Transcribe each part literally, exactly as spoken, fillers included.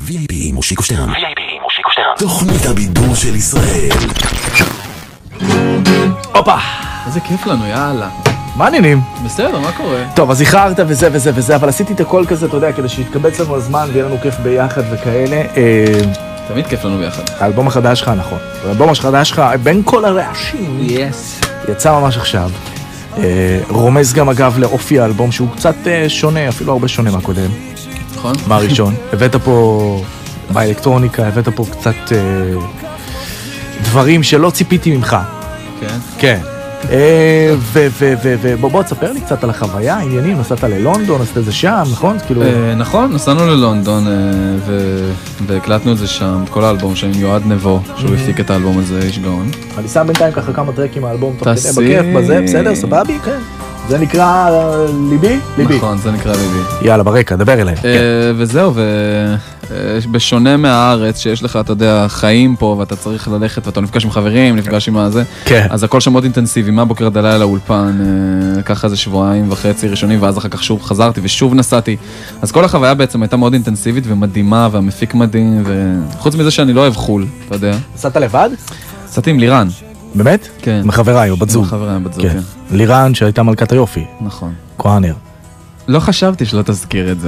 וי איי פי מושיקו שטרן. וי איי פי מושיקו שטרן. תוכנית הבידור של ישראל. הופה! איזה כיף לנו, יאללה. מה העניינים? בסדר, מה קורה? טוב, אז איחרת וזה וזה וזה, אבל עשיתי את הכל כזה, אתה יודע, כדי שיתקבץ לנו הזמן ויהיה לנו כיף ביחד וכאלה. תמיד כיף לנו ביחד. האלבום החדש שלך, נכון. האלבום החדש שלך, בין כל הרעשים, יס. יצא ממש עכשיו. רומז גם אגב לאופי האלבום שהוא קצת שונה, אפילו הרבה שונה מהקודם. נכון? מה הראשון? הבאת פה באלקטרוניקה, הבאת פה קצת דברים שלא ציפיתי ממך. כן. כן. ובוא תספר לי קצת על החוויה, העניינים, נסעת ללונדון, נסעת את זה שם, נכון? נכון, נסענו ללונדון והקלטנו את זה שם, את כל האלבום שם, יועד נבו, שהוא הפיק את האלבום הזה, איש גאון. אני שם בינתיים ככה כמה טרקים מהאלבום, תוך כדי בכיף, בזה, בסדר, סבבי, כן. זה נקרא ליבי? ליבי. נכון, זה נקרא ליבי. יאללה, ברקע, דבר אליהם. וזהו, ובשונה מהארץ, שיש לך, אתה יודע, חיים פה, ואתה צריך ללכת, ואתה נפגש עם חברים, נפגש עם הזה, אז הכל שם מאוד אינטנסיבי, מהבוקר עד הלילה לאולפן, ככה זה שבועיים וחצי ראשונים, ואז אחר כך שוב חזרתי ושוב נסעתי. אז כל החוויה בעצם הייתה מאוד אינטנסיבית ומדהימה, והמפיק מדהים, וחוץ מזה שאני לא אוהב חול, אתה יודע. נסעת לבד? נסעתי עם לירן. באמת? כן. מחבריי או בת זוג? מחבריי או בת זוג, כן. לירן שהייתה מלכת היופי. נכון. כהנר. לא חשבתי שלא תזכיר את זה.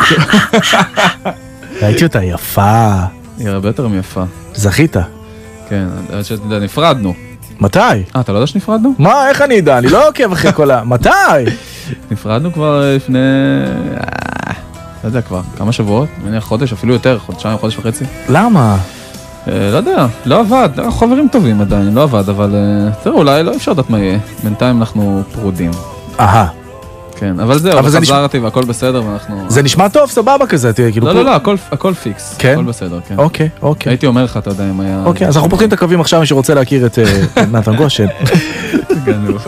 ראיתי אותה יפה. היא הרבה יותר מיפה. זכית. כן, נפרדנו. מתי? אה, אתה לא יודע שנפרדנו? מה, איך אני יודע? אני לא עוקב אחרי כל ה... מתי? נפרדנו כבר לפני... לא יודע כבר, כמה שבועות? מניח חודש, אפילו יותר, חודשיים, חודש וחצי. למה? לא יודע, לא עבד, חברים טובים עדיין, לא עבד, אבל תראו, אולי לא אפשר לדעת מה יהיה. בינתיים אנחנו פרודים. אהה. כן, אבל זהו, חזרתי והכל בסדר ואנחנו... זה נשמע טוב, סבבה כזה, תהיה כאילו... לא, לא, לא, הכל פיקס. כן? הכל בסדר, כן. אוקיי, אוקיי. הייתי אומר לך, אתה יודע, אם היה... אוקיי, אז אנחנו פותחים את הקווים עכשיו, מי שרוצה להכיר את נתן גושן. גנוב.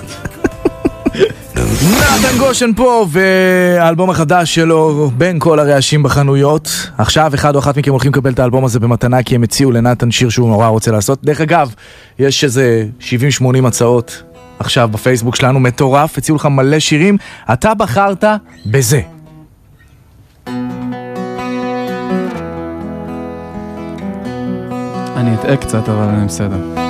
נתן גושן פה, והאלבום החדש שלו בין כל הרעשים בחנויות. עכשיו אחד או אחת מכם הולכים לקבל את האלבום הזה במתנה, כי הם הציעו לנתן שיר שהוא נורא רוצה לעשות. דרך אגב, יש איזה שבעים שמונים הצעות עכשיו בפייסבוק שלנו, מטורף, הציעו לך מלא שירים, אתה בחרת בזה. אני אתאה קצת, אבל אני בסדר.